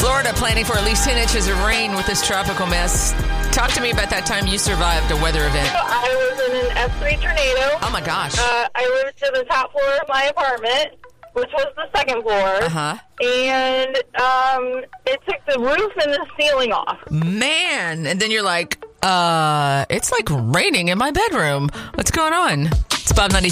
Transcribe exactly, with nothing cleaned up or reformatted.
Florida planning for at least ten inches of rain with this tropical mess. Talk to me about that time you survived a weather event. I was in an F three tornado. Oh, my gosh. Uh, I lived to the top floor of my apartment, which was the second floor. Uh-huh. And um, it took the roof and the ceiling off. Man. And then you're like, uh, it's like raining in my bedroom. What's going on? It's Bob ninety-two.